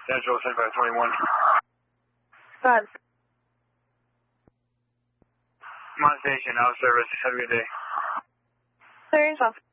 Central 7521. Go ahead. I'm on station, out of service. Have a good day. Clear yourself.